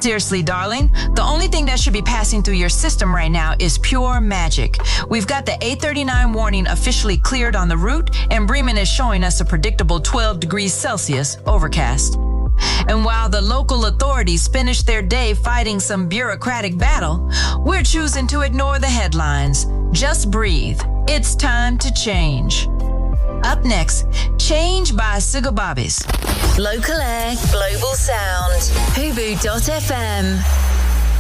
Seriously, darling, the only thing that should be passing through your system right now is pure magic. We've got the 839 warning officially cleared on the route, and Bremen is showing us a predictable 12 degrees Celsius overcast. And while the local authorities finish their day fighting some bureaucratic battle, we're choosing to ignore the headlines. Just breathe. It's time to change. Up next, Change by Sugababis. Local Air, Global Sound. Hubu.fm.